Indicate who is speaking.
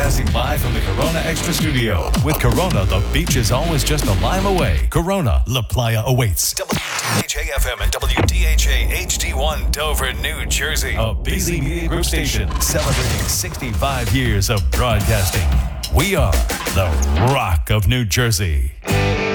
Speaker 1: Broadcasting live from the Corona Extra Studio. With Corona, the beach is always just a lime away. Corona, La Playa awaits. WDHA-FM and WDHA HD1 Dover, New Jersey. A busy media group station celebrating 65 years of broadcasting. We are the Rock of New Jersey.